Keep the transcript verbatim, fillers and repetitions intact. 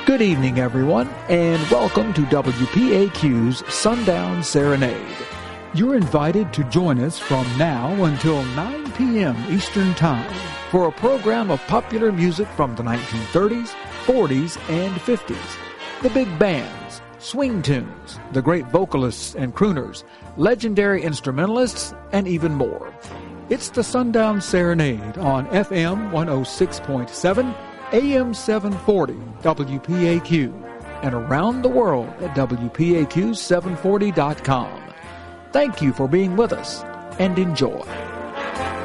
Good evening, everyone, and welcome to W P A Q's Sundown Serenade. You're invited to join us from now until nine p.m. Eastern Time for a program of popular music from the nineteen thirties, forties, and fifties. The big bands, swing tunes, the great vocalists and crooners, legendary instrumentalists, and even more. It's the Sundown Serenade on F M one oh six point seven, A M seven forty, W P A Q, and around the world at W P A Q seven forty dot com. Thank you for being with us, and enjoy.